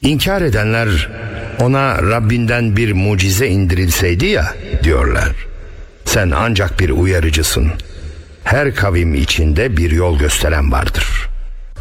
İnkar edenler, ona Rabbinden bir mucize indirilseydi ya diyorlar. Sen ancak bir uyarıcısın. Her kavim içinde bir yol gösteren vardır.